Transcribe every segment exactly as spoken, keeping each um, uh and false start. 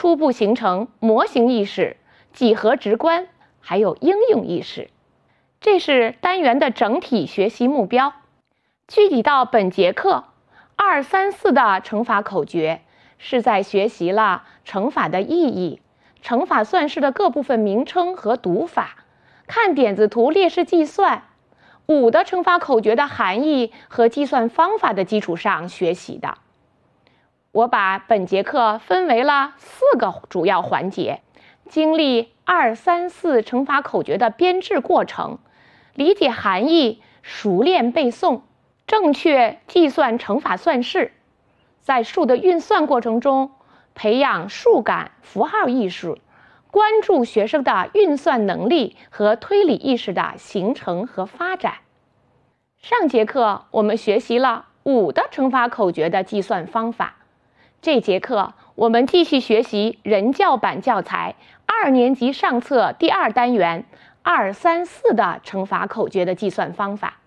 初步形成模型意识、几何直观，还有应用意识。这是单元的整体学习目标。具体到本节课，二三四的乘法口诀是在学习了乘法的意义、乘法算式的各部分名称和读法，看点子图列式计算。五的乘法口诀的含义和计算方法的基础上学习的。我把本节课分为了四个主要环节，经历二三四乘法口诀的编制过程，理解含义，熟练背诵，正确计算乘法算式，在数的运算过程中培养数感、符号意识，关注学生的运算能力和推理意识的形成和发展。上节课我们学习了五的乘法口诀的计算方法，这节课我们继续学习人教版教材二年级上册第二单元二三四的乘法口诀的计算方法。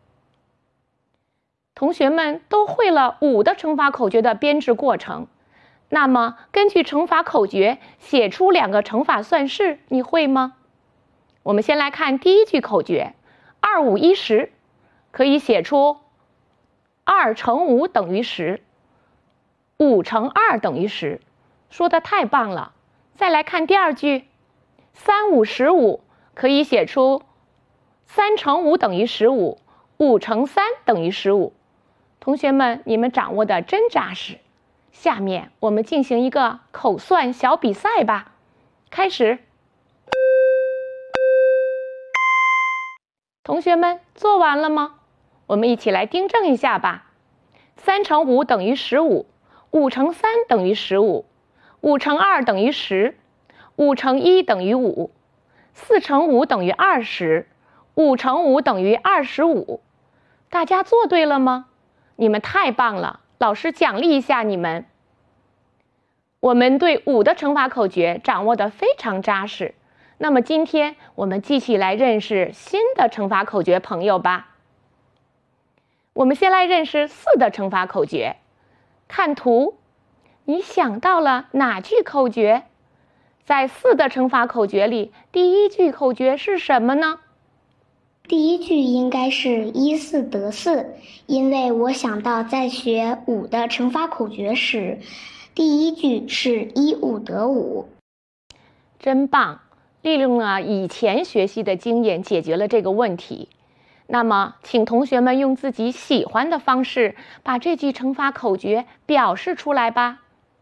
同学们都会了五的乘法口诀的编制过程，那么根据乘法口诀写出两个乘法算式，你会吗？我们先来看第一句口诀，二五一十，可以写出二乘五等于十，五乘二等于十，说的太棒了。再来看第二句，三五十五，可以写出三乘五等于十五，五乘三等于十五。同学们，你们掌握的真扎实。下面我们进行一个口算小比赛吧。开始。同学们做完了吗？我们一起来订正一下吧。三乘五等于十五，五乘三等于十五，五乘二等于十，五乘一等于五，四乘五等于二十，五乘五等于二十五。大家做对了吗？你们太棒了，老师奖励一下你们。我们对五的乘法口诀掌握得非常扎实。那么今天我们继续来认识新的乘法口诀朋友吧。我们先来认识四的乘法口诀。看图，你想到了哪句口诀？在四的乘法口诀里，第一句口诀是什么呢？ 第一句应该是一四得四，因为我想到在学五的乘法口诀时，第一句是一五得五。 真棒，利用了以前学习的经验解决了这个问题。那么请同学们用自己喜欢的方式把这句乘法口诀表示出来吧。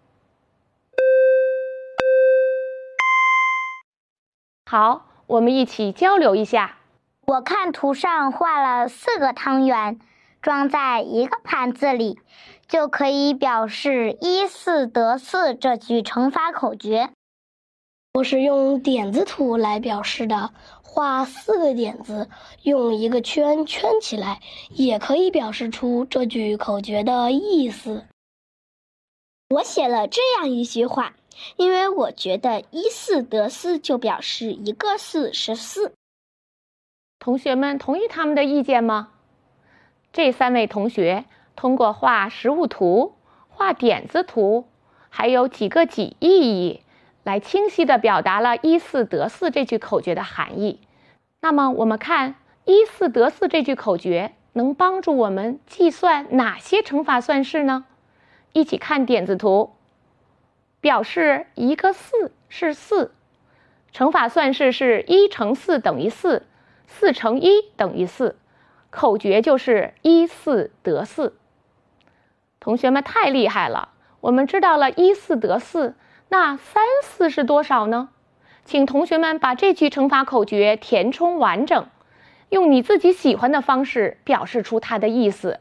好，我们一起交流一下。 我看图上画了四个汤圆，装在一个盘子里，就可以表示一四得四这句乘法口诀。 我是用点子图来表示的，画四个点子，用一个圈圈起来，也可以表示出这句口诀的意思。 我写了这样一句话，因为我觉得一四得四就表示一个四是四。 同学们同意他们的意见吗？这三位同学通过画实物图、画点子图，还有几个几意义，来清晰地表达了一四得四这句口诀的含义。那么我们看一四得四这句口诀能帮助我们计算哪些乘法算式呢？一起看点子图，表示一个四是四，乘法算式是一乘四等于四，四乘一等于四，口诀就是一四得四。同学们太厉害了，我们知道了一四得四，那三四是多少呢？请同学们把这句乘法口诀填充完整，用你自己喜欢的方式表示出它的意思。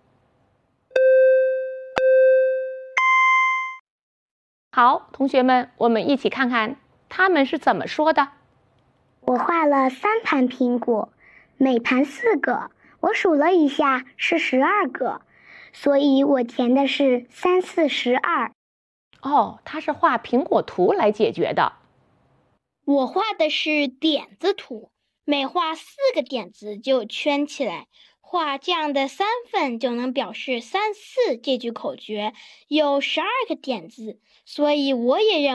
好，同学们，我们一起看看他们是怎么说的。 我画了三盘苹果，每盘四个，我数了一下是十二个，所以我填的是三四十二。 哦，他是画苹果图来解决的。 我画的是点子图，每画四个点子就圈起来，画这样的三份就能表示三四这句口诀，有十二个点子，所以我也认为